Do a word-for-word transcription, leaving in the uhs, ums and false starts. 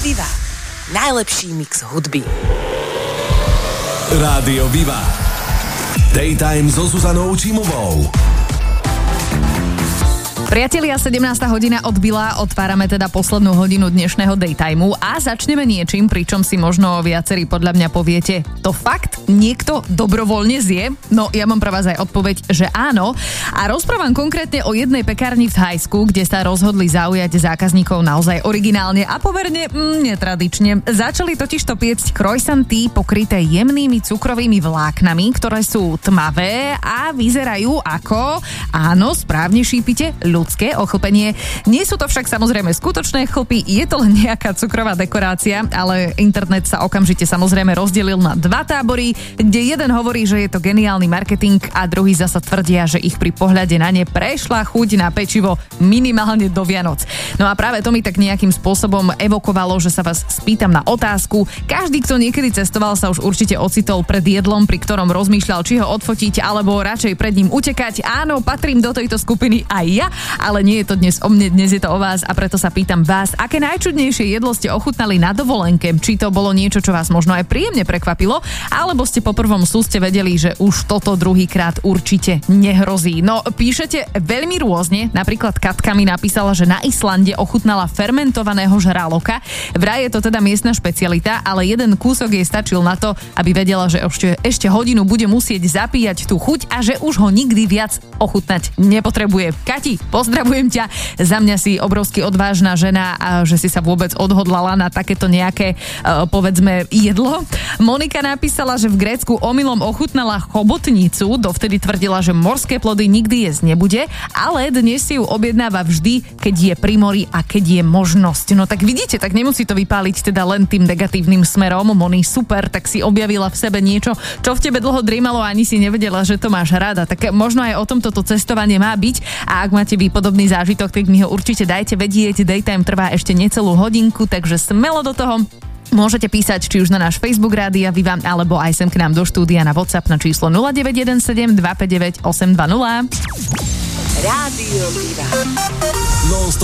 Viva. Najlepší mix hudby. Rádio Viva. Daytime so Zuzanou Čímovou. Priatelia, sedemnásta hodina odbila, otvárame teda poslednú hodinu dnešného daytimeu a začneme niečím, pričom si možno viacerí podľa mňa poviete, to fakt niekto dobrovoľne zje? No ja mám pre vás aj odpoveď, že áno. A rozprávam konkrétne o jednej pekárni v Thajsku, kde sa rozhodli zaujať zákazníkov naozaj originálne a poverne mm, netradične. Začali totižto piecť croissanty pokryté jemnými cukrovými vláknami, ktoré sú tmavé a vyzerajú ako, áno, správne šípite, ľudské ochlpenie. Nie sú to však samozrejme skutočné chlpy, je to len nejaká cukrová dekorácia, ale internet sa okamžite samozrejme rozdelil na dva tábory, kde jeden hovorí, že je to geniálny marketing a druhý zasa tvrdia, že ich pri pohľade na ne prešla chuť na pečivo minimálne do Vianoc. No a práve to mi tak nejakým spôsobom evokovalo, že sa vás spýtam na otázku. Každý, kto niekedy cestoval, sa už určite ocitol pred jedlom, pri ktorom rozmýšľal, či ho odfotiť alebo radšej pred ním utekať. Áno, patrím do tejto skupiny aj ja. Ale nie je to dnes o mne, dnes je to o vás a preto sa pýtam vás, aké najčudnejšie jedlo ste ochutnali na dovolenke? Či to bolo niečo, čo vás možno aj príjemne prekvapilo, alebo ste po prvom súste vedeli, že už toto druhýkrát určite nehrozí. No, píšete veľmi rôzne, napríklad Katka mi napísala, že na Islande ochutnala fermentovaného žraloka. Vraj je to teda miestna špecialita, ale jeden kúsok jej stačil na to, aby vedela, že ešte, ešte hodinu bude musieť zapíjať tú chuť a že už ho nikdy viac ochutnať nepotrebuje. Kati, pozdravujem ťa, za mňa si obrovsky odvážna žena a že si sa vôbec odhodlala na takéto nejaké, uh, povedzme, jedlo. Monika napísala, že v Grécku omylom ochutnala chobotnicu, dovtedy tvrdila, že morské plody nikdy jesť nebude, ale dnes si ju objednáva vždy, keď je pri mori a keď je možnosť. No tak vidíte, tak nemusí to vypáliť teda len tým negatívnym smerom. Moni, super, tak si objavila v sebe niečo, čo v tebe dlho drímalo a ani si nevedela, že to máš rada. Tak možno aj o tomto to cestovanie má byť a ak máte vy podobný zážitok, tak mi ho určite dajte vedieť. Daytime trvá ešte necelú hodinku, takže smelo do toho. Môžete písať či už na náš Facebook Rádia Viva, alebo aj sem k nám do štúdia na WhatsApp na číslo nula deväť jeden sedem dva päť deväť osem dva nula. Rádio Viva. Non-stop